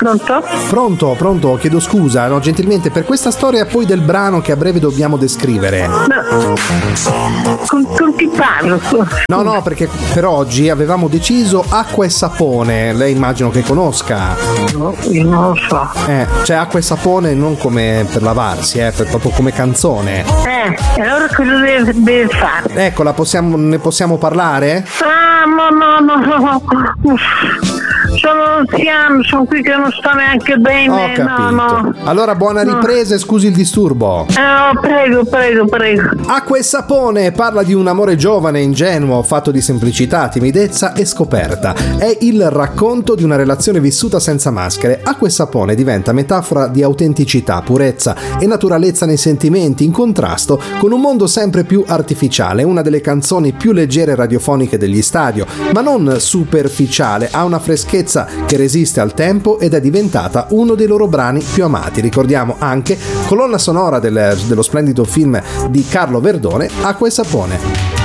Pronto, chiedo scusa, no, gentilmente, per questa storia poi del brano che a breve dobbiamo descrivere. Con chi parlo? No, perché per oggi avevamo deciso acqua e sapone, lei immagino che conosca. No, io non lo so. Cioè acqua e sapone non come per lavarsi, proprio come canzone. E allora cosa deve fare? Ecco, ne possiamo parlare? No. Sono anziano, sono qui che non sto neanche bene. Ho capito. No. Allora buona ripresa e scusi il disturbo. Prego. Acqua e sapone parla di un amore giovane, ingenuo, fatto di semplicità, timidezza e scoperta. È il racconto di una relazione vissuta senza maschere. Acqua e sapone diventa metafora di autenticità, purezza e naturalezza nei sentimenti, in contrasto con un mondo sempre più artificiale. Una delle canzoni più leggere radiofoniche degli stadio, ma non superficiale, ha una freschezza che resiste al tempo ed è diventata uno dei loro brani più amati. Ricordiamo anche colonna sonora dello splendido film di Carlo Verdone, Acqua e sapone.